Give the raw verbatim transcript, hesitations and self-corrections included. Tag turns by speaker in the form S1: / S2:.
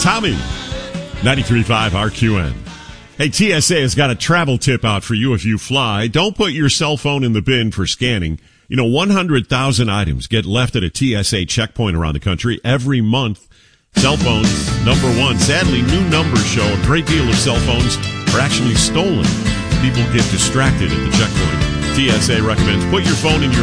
S1: Tommy, ninety-three point five R Q N. Hey, T S A has got a travel tip out for you if you fly. Don't put your cell phone in the bin for scanning. You know, one hundred thousand items get left at a T S A checkpoint around the country every month. Cell phones, number one. Sadly, new numbers show a great deal of cell phones are actually stolen. People get distracted at the checkpoint. T S A recommends put your phone in your